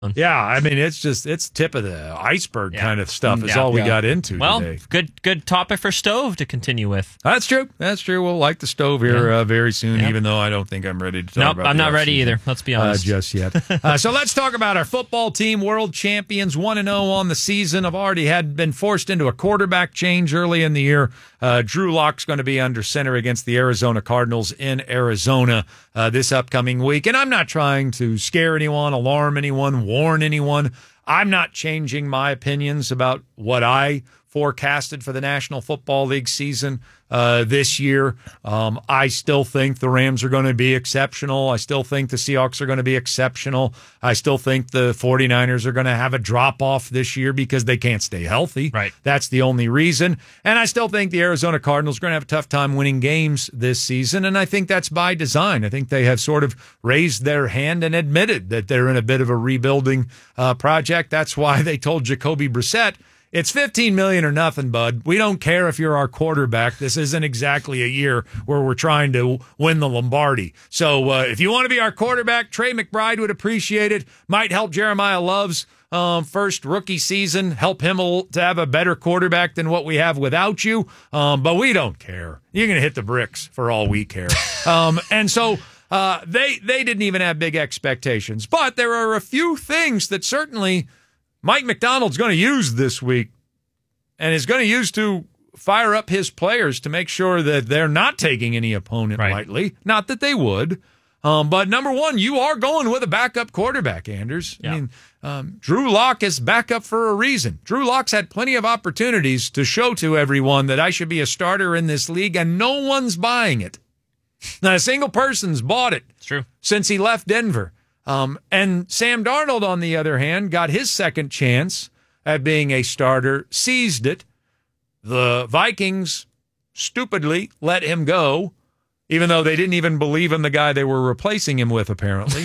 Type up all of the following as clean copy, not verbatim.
Yeah, I mean, it's tip of the iceberg kind of stuff is all we got into today. Good topic for Stove to continue with. That's true. We'll like the Stove here very soon, even though I don't think I'm ready to talk about it. I'm not ready either. Let's be honest. Just yet. So let's talk about our football team, world champions, 1-0 on the season. I've already been forced into a quarterback change early in the year. Drew Lock's going to be under center against the Arizona Cardinals in Arizona this upcoming week. And I'm not trying to scare anyone, alarm anyone, warn anyone. I'm not changing my opinions about what I forecasted for the National Football League season this year. I still think the Rams are going to be exceptional. I still think the Seahawks are going to be exceptional. I still think the 49ers are going to have a drop-off this year because they can't stay healthy. Right. That's the only reason. And I still think the Arizona Cardinals are going to have a tough time winning games this season, and I think that's by design. I think they have sort of raised their hand and admitted that they're in a bit of a rebuilding project. That's why they told Jacoby Brissett, it's $15 million or nothing, bud. We don't care if you're our quarterback. This isn't exactly a year where we're trying to win the Lombardi. So if you want to be our quarterback, Trey McBride would appreciate it. Might help Jeremiah Love's first rookie season, help him to have a better quarterback than what we have without you. But we don't care. You're going to hit the bricks for all we care. And so they didn't even have big expectations. But there are a few things that certainly Mike McDonald's going to use this week and is going to use to fire up his players to make sure that they're not taking any opponent lightly. Not that they would. But number one, you are going with a backup quarterback, Anders. Yeah. I mean, Drew Lock is backup for a reason. Drew Lock's had plenty of opportunities to show to everyone that I should be a starter in this league, and no one's buying it. Not a single person's bought it. It's true. Since he left Denver. And Sam Darnold, on the other hand, got his second chance at being a starter, seized it. The Vikings stupidly let him go, even though they didn't even believe in the guy they were replacing him with, apparently.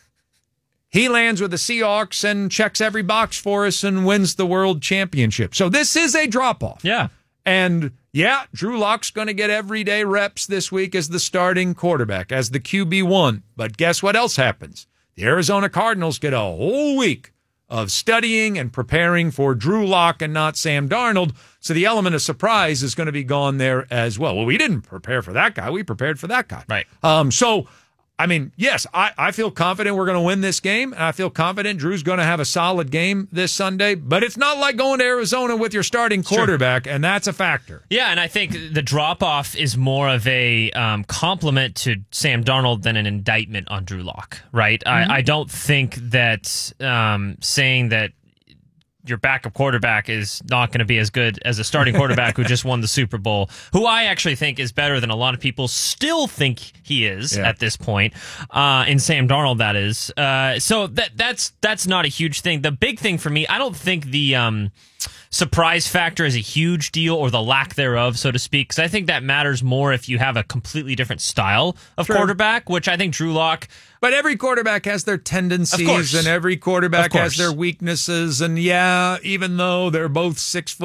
He lands with the Seahawks and checks every box for us and wins the world championship. So this is a drop-off. Yeah. And, yeah, Drew Lock's going to get everyday reps this week as the starting quarterback, as the QB1. But guess what else happens? The Arizona Cardinals get a whole week of studying and preparing for Drew Lock and not Sam Darnold. So the element of surprise is going to be gone there as well. Well, we didn't prepare for that guy. We prepared for that guy. Right. So, I mean, yes, I feel confident we're going to win this game. And I feel confident Drew's going to have a solid game this Sunday. But it's not like going to Arizona with your starting quarterback, and that's a factor. Yeah, and I think the drop-off is more of a compliment to Sam Darnold than an indictment on Drew Lock, right? Mm-hmm. I don't think that saying that your backup quarterback is not going to be as good as a starting quarterback who just won the Super Bowl, who I actually think is better than a lot of people still think he is at this point, in Sam Darnold, that is. So that's not a huge thing. The big thing for me, I don't think the surprise factor is a huge deal, or the lack thereof, so to speak, because I think that matters more if you have a completely different style of quarterback, which I think Drew Lock... But every quarterback has their tendencies, and every quarterback has their weaknesses. And yeah, even though they're both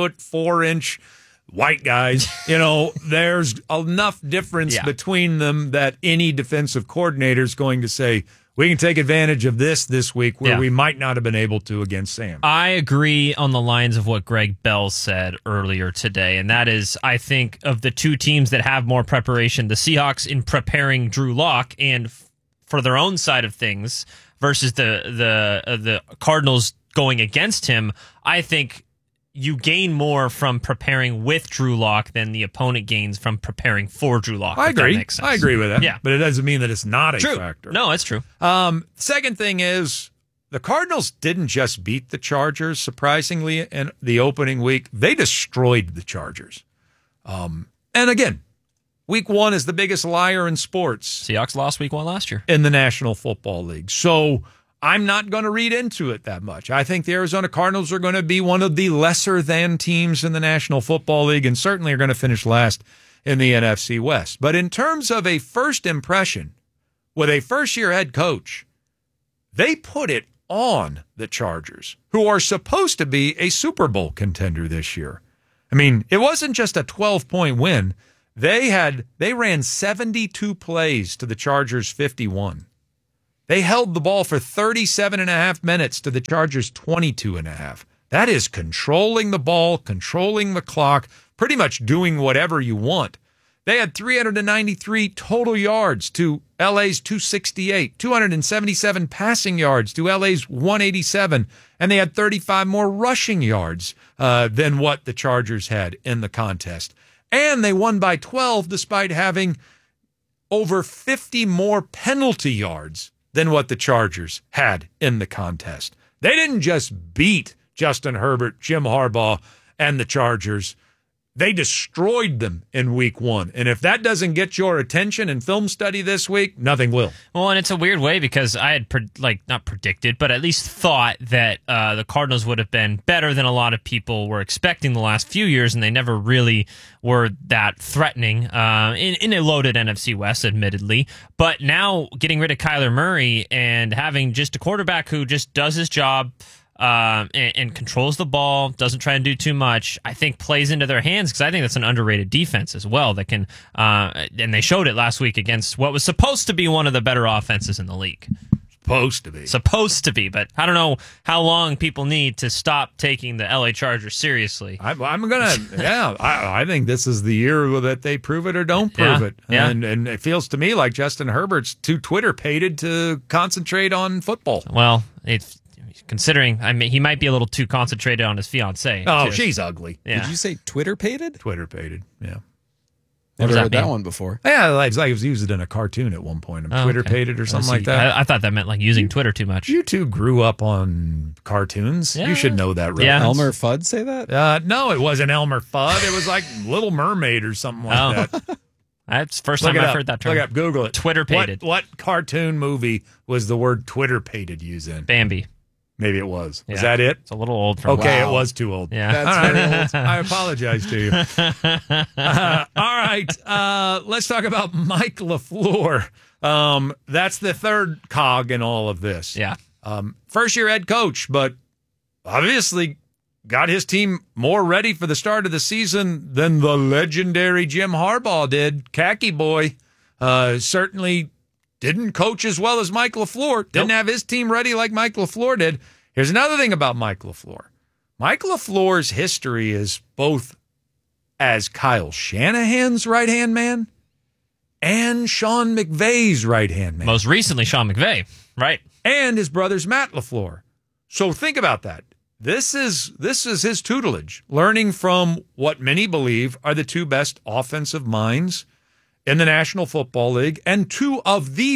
6'4" white guys, there's enough difference between them that any defensive coordinator is going to say, we can take advantage of this week where we might not have been able to against Sam. I agree on the lines of what Greg Bell said earlier today, and that is, I think, of the two teams that have more preparation, the Seahawks in preparing Drew Lock and for their own side of things versus the Cardinals going against him, I think you gain more from preparing with Drew Lock than the opponent gains from preparing for Drew Lock. I agree. I agree with that. Yeah. But it doesn't mean that it's not a factor. No, it's true. Second thing is, the Cardinals didn't just beat the Chargers, surprisingly, in the opening week. They destroyed the Chargers. And again, Week 1 is the biggest liar in sports. Seahawks lost Week 1 last year in the National Football League. So I'm not going to read into it that much. I think the Arizona Cardinals are going to be one of the lesser than teams in the National Football League, and certainly are going to finish last in the NFC West. But in terms of a first impression with a first-year head coach, they put it on the Chargers, who are supposed to be a Super Bowl contender this year. I mean, it wasn't just a 12-point win. They ran 72 plays to the Chargers 51. They held the ball for 37 and a half minutes to the Chargers 22 and a half. That is controlling the ball, controlling the clock, pretty much doing whatever you want. They had 393 total yards to LA's 268, 277 passing yards to LA's 187, and they had 35 more rushing yards than what the Chargers had in the contest. And they won by 12 despite having over 50 more penalty yards than what the Chargers had in the contest. They didn't just beat Justin Herbert, Jim Harbaugh, and the Chargers. They destroyed them in week 1. And if that doesn't get your attention in film study this week, nothing will. Well, and it's a weird way because I had, not predicted, but at least thought that the Cardinals would have been better than a lot of people were expecting the last few years, and they never really were that threatening in a loaded NFC West, admittedly. But now getting rid of Kyler Murray and having just a quarterback who just does his job, and controls the ball, doesn't try and do too much, I think plays into their hands because I think that's an underrated defense as well that can, and they showed it last week against what was supposed to be one of the better offenses in the league. Supposed to be, but I don't know how long people need to stop taking the LA Chargers seriously. I think this is the year that they prove it or don't prove it. Yeah. And it feels to me like Justin Herbert's too Twitter-pated to concentrate on football. Well, it's considering, I mean, he might be a little too concentrated on his fiancée. Oh, too. she's ugly. Yeah. Did you say Twitter-pated? Twitter-pated, yeah. Never that heard that mean? one before. Yeah, it was used in a cartoon at one point. Twitter-pated or something like that. I thought that meant like using Twitter too much. You two grew up on cartoons. Yeah. You should know that, right? Yeah. Elmer Fudd say that? No, it wasn't Elmer Fudd. It was like Little Mermaid or something like that. That's the first time I've heard that term. Look up, Google it. Twitter-pated. What cartoon movie was the word Twitter-pated used in? Bambi. Maybe it was. Yeah. Was that it? It's a little old for Okay, Wow. It was too old. Yeah. That's All right. very old. I apologize to you. All right. Let's talk about Mike LaFleur. That's the third cog in all of this. Yeah. First-year head coach, but obviously got his team more ready for the start of the season than the legendary Jim Harbaugh did. Khaki boy certainly didn't coach as well as Mike LaFleur. Didn't have his team ready like Mike LaFleur did. Here's another thing about Mike LaFleur. Mike LaFleur's history is both as Kyle Shanahan's right-hand man and Sean McVay's right-hand man. Most recently, Sean McVay, right? And his brother's Matt LaFleur. So think about that. This is his tutelage, learning from what many believe are the two best offensive minds in the National Football League and two of the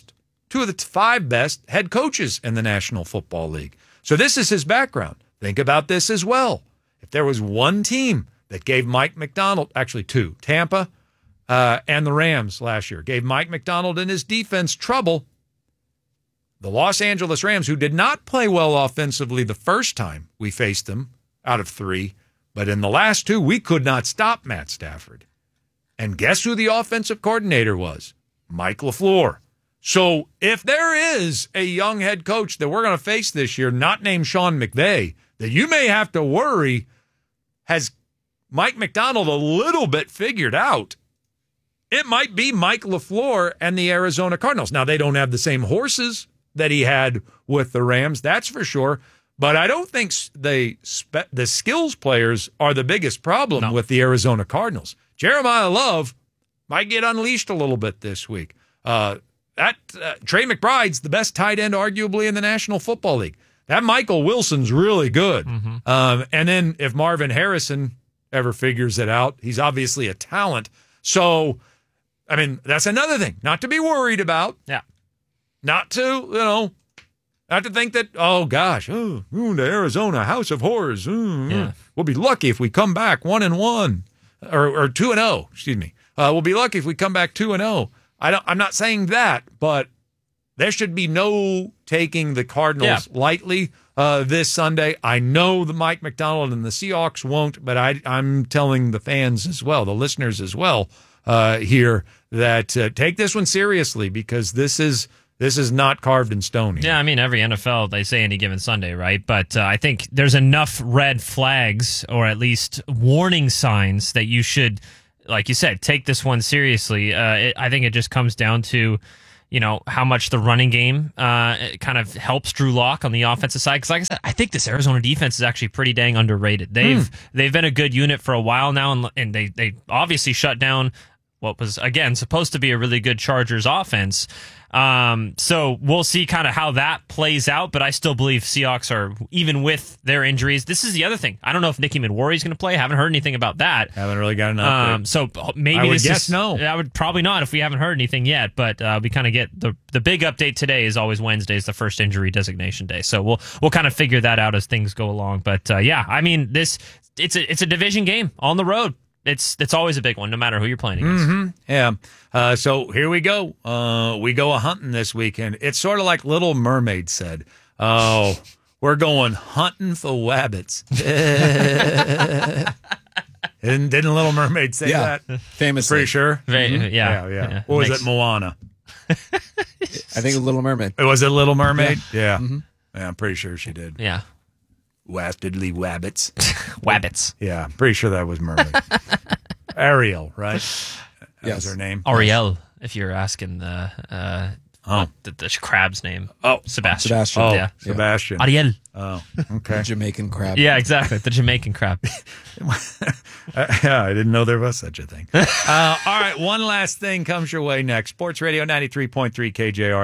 five best head coaches in the National Football League. So this is his background. Think about this as well. If there was one team that gave Mike Macdonald, actually two, Tampa and the Rams last year, gave Mike Macdonald and his defense trouble, the Los Angeles Rams, who did not play well offensively the first time we faced them out of 3, but in the last 2, we could not stop Matt Stafford. And guess who the offensive coordinator was? Mike LaFleur. So if there is a young head coach that we're going to face this year, not named Sean McVay, that you may have to worry, has Mike Macdonald a little bit figured out, it might be Mike LaFleur and the Arizona Cardinals. Now, they don't have the same horses that he had with the Rams, that's for sure. But I don't think the skills players are the biggest problem with the Arizona Cardinals. Jeremiah Love might get unleashed a little bit this week. Trey McBride's the best tight end, arguably, in the National Football League. That Michael Wilson's really good. Mm-hmm. And then if Marvin Harrison ever figures it out, he's obviously a talent. So, I mean, that's another thing not to be worried about. Yeah. Not to think that, oh, gosh, the Arizona House of Horrors. We'll be lucky if we come back 1-1 or 2-0. Excuse me. We'll be lucky if we come back 2-0. I'm not saying that, but there should be no taking the Cardinals lightly this Sunday. I know the Mike Macdonald and the Seahawks won't, but I'm telling the fans as well, the listeners as well here, that take this one seriously because this is not carved in stone here. Yeah, I mean, every NFL, they say any given Sunday, right? But I think there's enough red flags or at least warning signs that you should, like you said, take this one seriously. I think it just comes down to, how much the running game kind of helps Drew Lock on the offensive side. Because like I said, I think this Arizona defense is actually pretty dang underrated. They've been a good unit for a while now, and they obviously shut down what was, again, supposed to be a really good Chargers offense. So we'll see kind of how that plays out, but I still believe Seahawks are, even with their injuries. This is the other thing. I don't know if Nicky Midwari is going to play. Haven't heard anything about that. Haven't really got an update. So maybe I would guess no. I would probably not if we haven't heard anything yet, but we kind of get the big update today is always Wednesdays, the first injury designation day. So we'll kind of figure that out as things go along. But yeah, I mean, it's a division game on the road. It's always a big one, no matter who you're playing against. Yeah. So here we go. We go hunting this weekend. It's sort of like Little Mermaid said. Oh, we're going hunting for wabbits. Didn't Little Mermaid say that? Famously. Pretty sure. Yeah. What was it, Moana? I think Little Mermaid. Was it Little Mermaid? Yeah. Yeah, I'm pretty sure she did. Yeah. Wastedly wabbits. Wabbits. Yeah, I'm pretty sure that was Mermaid. Ariel, right? That was her name. Ariel, if you're asking the crab's name. Oh, Sebastian. Oh, yeah. Sebastian. Ariel. Oh, okay. The Jamaican crab. Yeah, exactly. The Jamaican crab. Yeah, I didn't know there was such a thing. All right, one last thing comes your way next. Sports Radio 93.3 KJR.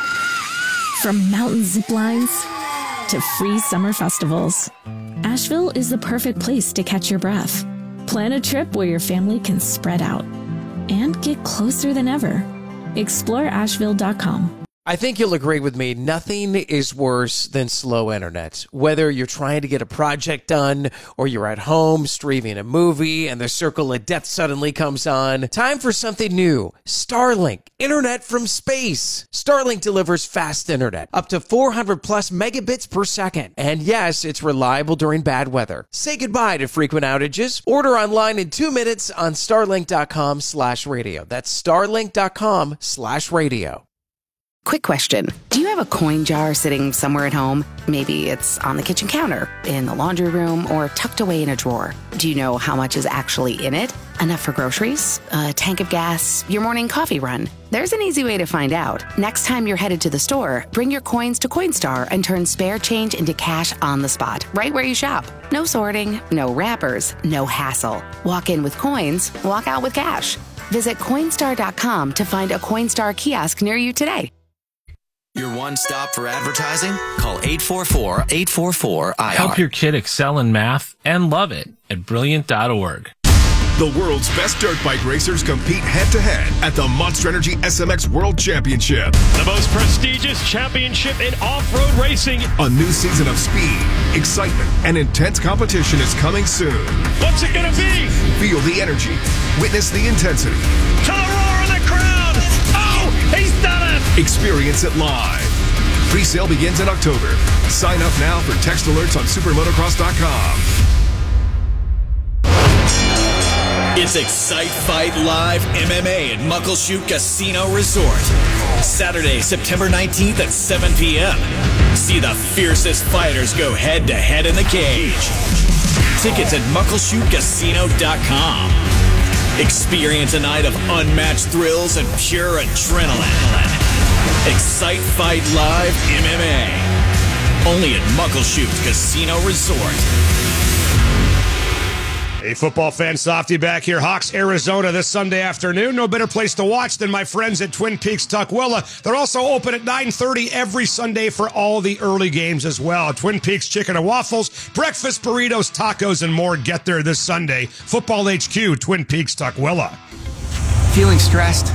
From mountain zip lines to free summer festivals, Asheville is the perfect place to catch your breath. Plan a trip where your family can spread out and get closer than ever. Explore Asheville.com. I think you'll agree with me. Nothing is worse than slow internet. Whether you're trying to get a project done or you're at home streaming a movie and the circle of death suddenly comes on, time for something new. Starlink, internet from space. Starlink delivers fast internet, up to 400 plus megabits per second. And yes, it's reliable during bad weather. Say goodbye to frequent outages. Order online in 2 minutes on starlink.com/radio. That's starlink.com/radio. Quick question. Do you have a coin jar sitting somewhere at home? Maybe it's on the kitchen counter, in the laundry room, or tucked away in a drawer. Do you know how much is actually in it? Enough for groceries? A tank of gas? Your morning coffee run? There's an easy way to find out. Next time you're headed to the store, bring your coins to Coinstar and turn spare change into cash on the spot, right where you shop. No sorting, no wrappers, no hassle. Walk in with coins, walk out with cash. Visit Coinstar.com to find a Coinstar kiosk near you today. Your one stop for advertising? Call 844-844-IR. Help your kid excel in math and love it at Brilliant.org. The world's best dirt bike racers compete head-to-head at the Monster Energy SMX World Championship. The most prestigious championship in off-road racing. A new season of speed, excitement, and intense competition is coming soon. What's it going to be? Feel the energy. Witness the intensity. To the roar of the crowd. Oh, he's done it. Experience it live. Pre-sale begins in October. Sign up now for text alerts on supermotocross.com. It's Excite Fight Live MMA at Muckleshoot Casino Resort. Saturday, September 19th at 7 p.m. See the fiercest fighters go head-to-head in the cage. Tickets at muckleshootcasino.com. Experience a night of unmatched thrills and pure adrenaline. Excite Fight Live MMA. Only at Muckleshoot Casino Resort. Hey, football fan, Softy back here. Hawks, Arizona this Sunday afternoon. No better place to watch than my friends at Twin Peaks Tukwila. They're also open at 9:30 every Sunday for all the early games as well. Twin Peaks Chicken and Waffles, breakfast, burritos, tacos, and more. Get there this Sunday. Football HQ, Twin Peaks Tukwila. Feeling stressed?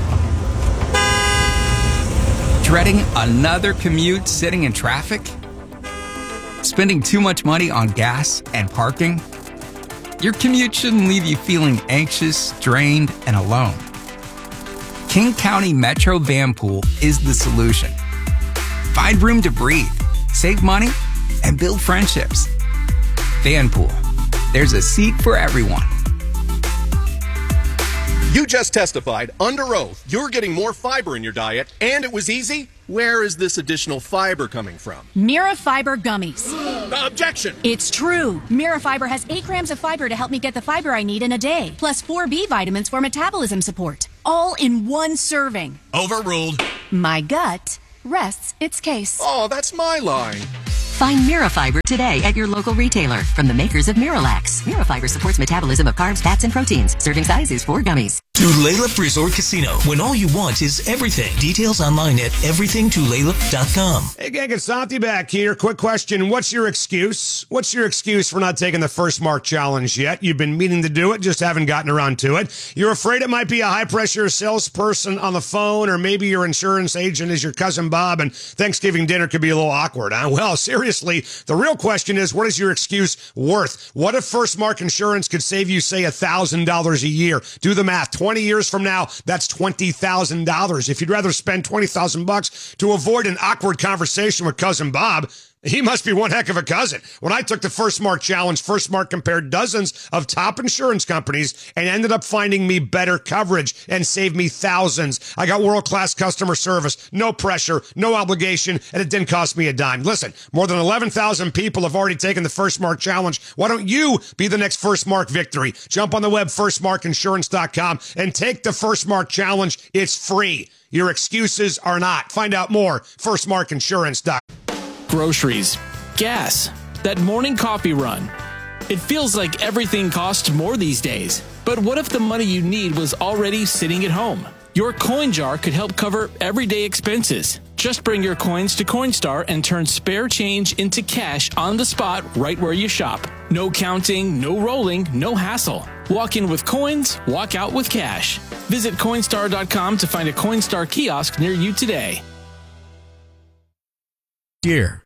Dreading another commute sitting in traffic? Spending too much money on gas and parking? Your commute shouldn't leave you feeling anxious, drained, and alone. King County Metro Van Pool is the solution. Find room to breathe, save money, and build friendships. Van Pool. There's a seat for everyone. You just testified under oath you're getting more fiber in your diet, and it was easy. Where is this additional fiber coming from? Mirafiber gummies. Objection! It's true. Mirafiber has 8 grams of fiber to help me get the fiber I need in a day, plus 4 B vitamins for metabolism support. all in one serving. Overruled. My gut rests its case. Oh, that's my line. Find Mirafiber today at your local retailer from the makers of Miralax. Mirafiber supports metabolism of carbs, fats, and proteins. Serving size is 4 gummies. Tulalip Resort Casino, when all you want is everything. Details online at everythingtulalip.com. Hey, gang, it's Santi back here. Quick question. What's your excuse? What's your excuse for not taking the First Mark Challenge yet? You've been meaning to do it, just haven't gotten around to it. You're afraid it might be a high-pressure salesperson on the phone, or maybe your insurance agent is your cousin Bob, and Thanksgiving dinner could be a little awkward, huh? Well, seriously, the real question is, what is your excuse worth? What if First Mark Insurance could save you, say, $1,000 a year? Do the math. 20 years from now, that's $20,000. If you'd rather spend $20,000 to avoid an awkward conversation with cousin Bob, he must be one heck of a cousin. When I took the First Mark Challenge, First Mark compared dozens of top insurance companies and ended up finding me better coverage and saved me thousands. I got world-class customer service, no pressure, no obligation, and it didn't cost me a dime. Listen, more than 11,000 people have already taken the First Mark Challenge. Why don't you be the next First Mark victory? Jump on the web, firstmarkinsurance.com, and take the First Mark Challenge. It's free. Your excuses are not. Find out more, firstmarkinsurance.com. Groceries, gas, that morning coffee run. It feels like everything costs more these days. But what if the money you need was already sitting at home? Your coin jar could help cover everyday expenses. Just bring your coins to Coinstar and turn spare change into cash on the spot right where you shop. No counting, no rolling, no hassle. Walk in with coins, walk out with cash. Visit Coinstar.com to find a Coinstar kiosk near you today. Year.